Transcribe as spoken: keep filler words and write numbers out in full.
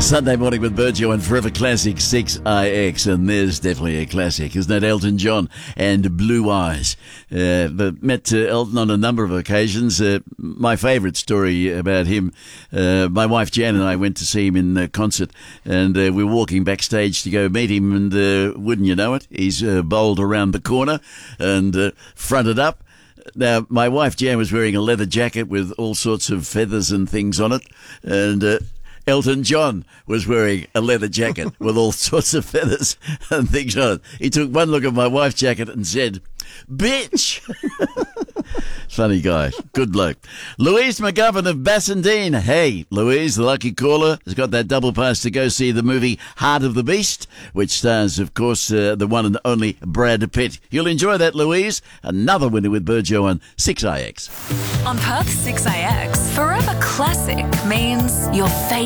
Sunday morning with Virgil and Forever Classic six I X, and there's definitely a classic, isn't it? Elton John and Blue Eyes. Uh, but met uh, Elton on a number of occasions. Uh, my favourite story about him, uh, my wife Jan and I went to see him in a concert, and uh, we were walking backstage to go meet him, and uh, wouldn't you know it, he's uh, bowled around the corner and uh, fronted up. Now, my wife Jan was wearing a leather jacket with all sorts of feathers and things on it, and uh, Elton John was wearing a leather jacket with all sorts of feathers and things on it. He took one look at my wife's jacket and said, "Bitch!" Funny guy. Good bloke. Louise McGovern of Bassendean. Hey, Louise, the lucky caller, has got that double pass to go see the movie Heart of the Beast, which stars, of course, uh, the one and only Brad Pitt. You'll enjoy that, Louise. Another winner with Burjo on six I X. On Perth six I X, Forever Classic means your favourite.